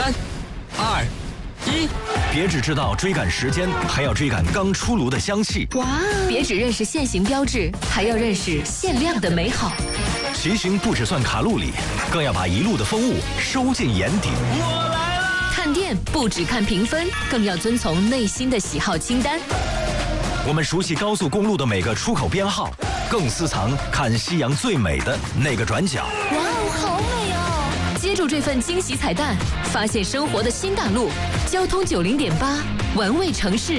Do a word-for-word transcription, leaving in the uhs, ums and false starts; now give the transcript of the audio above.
三、二、一， 别只知道追赶时间，还要追赶刚出炉的香气。 哇！别只认识限行标志，还要认识限量的美好。 骑行不只算卡路里，更要把一路的风物收进眼底。 我来了！ 看店不只看评分，更要遵从内心的喜好清单。 我们熟悉高速公路的每个出口编号，更私藏看夕阳最美的那个转角。 哇哦，好美哦！接住这份惊喜彩蛋，发现生活的新大陆。交通九零点八，玩味城市。